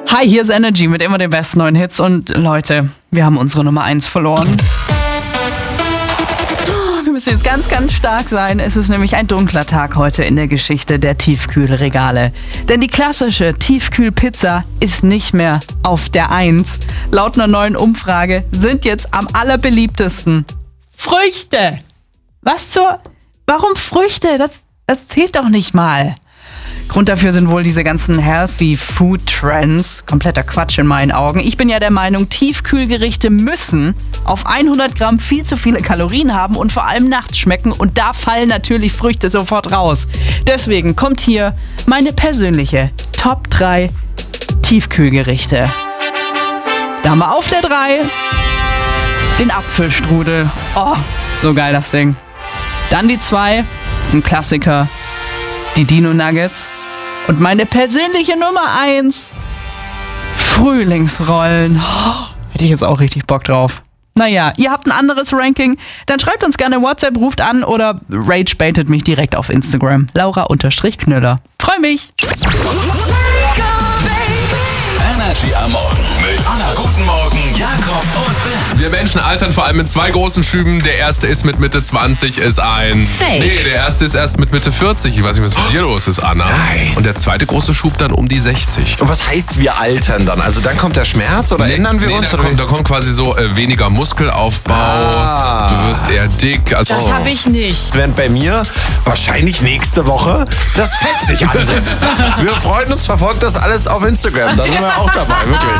Hi, hier ist Energy mit immer den besten neuen Hits und Leute, wir haben unsere Nummer 1 verloren. Wir müssen jetzt ganz, ganz stark sein. Es ist nämlich ein dunkler Tag heute in der Geschichte der Tiefkühlregale. Denn die klassische Tiefkühlpizza ist nicht mehr auf der 1. Laut einer neuen Umfrage sind jetzt am allerbeliebtesten Früchte. Warum Früchte? Das zählt doch nicht mal. Grund dafür sind wohl diese ganzen Healthy Food Trends. Kompletter Quatsch in meinen Augen. Ich bin ja der Meinung, Tiefkühlgerichte müssen auf 100 Gramm viel zu viele Kalorien haben und vor allem nachts schmecken. Und da fallen natürlich Früchte sofort raus. Deswegen kommt hier meine persönliche Top 3 Tiefkühlgerichte. Da haben wir auf der 3 den Apfelstrudel. Oh, so geil das Ding. Dann die 2, ein Klassiker, die Dino Nuggets. Und meine persönliche Nummer 1, Frühlingsrollen. Oh, hätte ich jetzt auch richtig Bock drauf. Naja, ihr habt ein anderes Ranking, dann schreibt uns gerne WhatsApp, ruft an oder ragebaitet mich direkt auf Instagram. Laura_Knüller. Freu mich! Energy am Morgen mit Anna. Guten Morgen, Jakob und Ben. Wir Menschen altern vor allem in 2 großen Schüben. Der erste ist mit Mitte 20, ist ein... Fake. Nee, der erste ist erst mit Mitte 40. Ich weiß nicht, was mit dir los ist, Anna. Nein. Und der zweite große Schub dann um die 60. Und was heißt, wir altern dann? Also dann kommt der Schmerz oder ändern wir uns? Da kommt quasi so weniger Muskelaufbau. Du wirst eher dick. Also, Das habe ich nicht. Während bei mir wahrscheinlich nächste Woche das Fett sich ansetzt. Wir freuen uns, verfolgt das alles auf Instagram. Da sind wir auch dabei, wirklich.